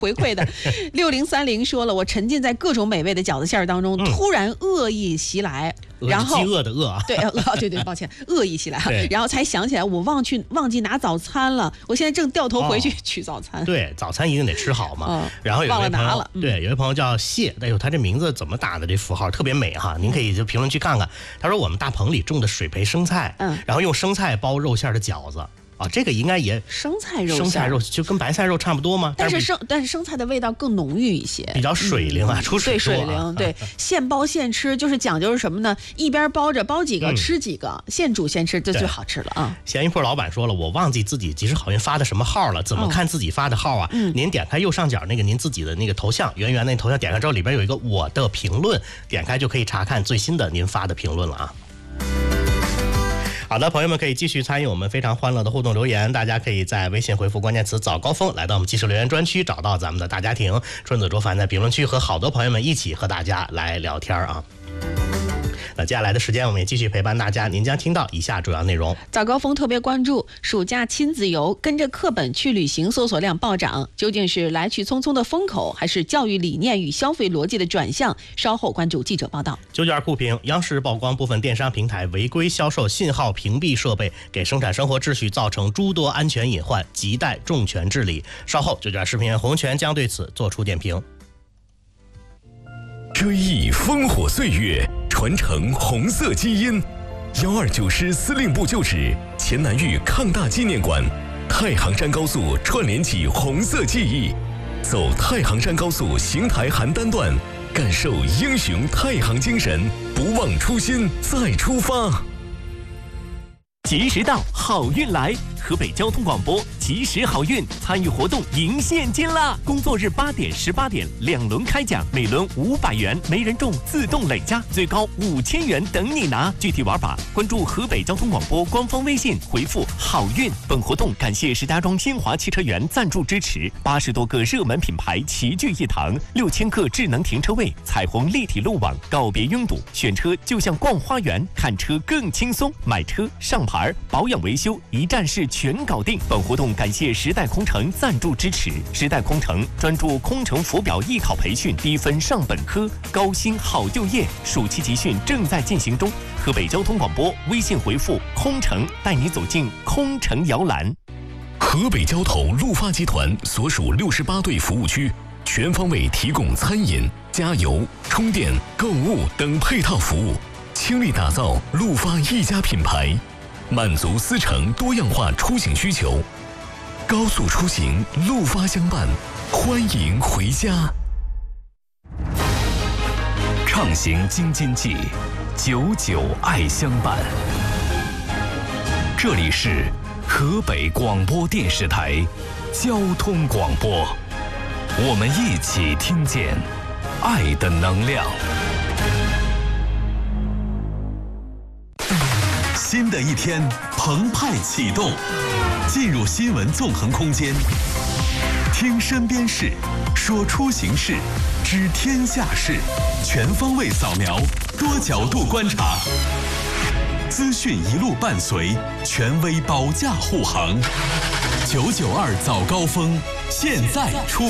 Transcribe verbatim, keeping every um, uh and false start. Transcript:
回馈的。六零三零说了，我沉浸在各种美味的饺子馅儿当中，嗯、突然饿意袭来，然后饥饿的饿啊， 对饿，对对，抱歉，饿意袭来，然后才想起来我忘去忘记拿早餐了，我现在正掉头回去取早餐。 哦、对，早餐一定得吃好嘛。 哦、 然后有位朋友， 了嗯、 对，有位朋友叫谢，哎呦，他这名字怎么打的？这符号特别美哈，您可以就评论区看看。他说我们大棚里种的水培生菜，嗯，然后用生菜包肉馅的饺子。啊，这个应该也生菜肉， 生菜肉就跟白菜肉差不多吗？ 但是生但是生菜的味道更浓郁一些， 比较水灵啊，嗯、出水多、啊、对水灵，对，现包现吃，就是讲究是什么呢？一边包着包几个、嗯、吃几个，现煮现吃，这最好吃了啊！ 咸鱼铺老板说了，我忘记自己及时好运发的什么号了，怎么看自己发的号啊？嗯、您点开右上角那个您自己的那个头像，圆圆那头像，点开之后里边有一个我的评论，点开就可以查看最新的您发的评论了啊。好的，朋友们可以继续参与我们非常欢乐的互动留言，大家可以在微信回复关键词早高峰来到我们即时留言专区，找到咱们的大家庭春子卓凡在评论区和好多朋友们一起和大家来聊天啊。那接下来的时间我们也继续陪伴大家，您将听到以下主要内容。 早高峰特别关注暑假亲子游跟着课本去旅行搜索量暴涨，究竟是来去匆匆的风口，还是教育理念与消费逻辑的转向？稍后关注记者报道。 九九二酷评，央视曝光部分电商平台违规销售信号屏蔽设备，给生产生活秩序造成诸多安全隐患，亟待重拳治理。稍后九九二视频人洪泉将对此做出点评。 追忆烽火岁月，传承红色基因。幺二九师司令部旧址前南峪抗大纪念馆，太行山高速串联起红色记忆。走太行山高速邢台邯郸段，感受英雄太行精神，不忘初心再出发。 及时到，好运来！河北交通广播及时好运参与活动赢现金啦！工作日八点、十八点两轮开奖，每轮五百元，没人中自动累加，最高五千元等你拿。具体玩法关注河北交通广播官方微信，回复好运。本活动感谢石家庄新华汽车园赞助支持，八十多个热门品牌齐聚一堂，六千个智能停车位，彩虹立体路网，告别拥堵，选车就像逛花园，看车更轻松，买车上牌保养维修一站式全搞定。本活动感谢时代空乘赞助支持，时代空乘专注空乘浮表艺考培训，低分上本科，高薪好就业。暑期集训正在进行中。河北交通广播微信回复空乘，带你走进空乘摇篮。 河北交投陆发集团所属六十八对服务区，全方位提供餐饮、加油、充电、购物等配套服务，倾力打造陆发一家品牌，满足司乘多样化出行需求。高速出行，陆发相伴，欢迎回家。畅行京津冀，久久爱相伴。这里是河北广播电视台交通广播，我们一起听见爱的能量。 新的一天澎湃启动，进入新闻纵横空间，听身边事，说出行事，知天下事，全方位扫描，多角度观察，资讯一路伴随，权威保驾护航。九九二早高峰，现在出